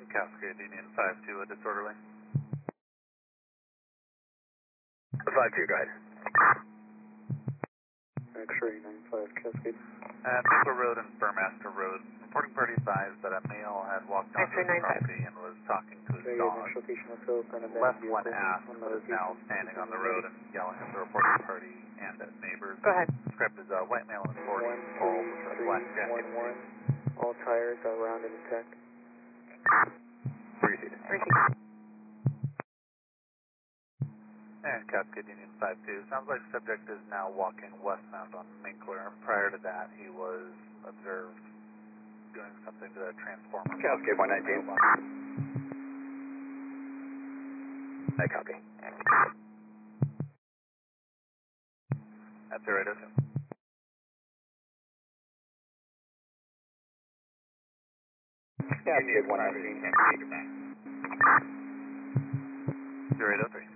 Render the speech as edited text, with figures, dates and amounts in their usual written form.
Cascade Union 5-2, a disorderly. 5-2, go ahead. X-ray 95 Cascade. At Maple Road and Burmaster Road, reporting party advised that a male had walked onto X-ray the 95. property and was talking to his Okay, dog. next location is open and Left when asked, but is now standing on the road and yelling at the reporting party and at neighbors. Go ahead. Described as a white male in 40s, bald with a black jacket. 1-1. All tires are rounded and intact. Proceed. Receive. And Cascade Union 5-2. Sounds like subject is now walking westbound on Minkler. Prior to that, he was observed doing something to the transformer. Cascade 119. I copy. That's 0802. Cascade 119. 0803.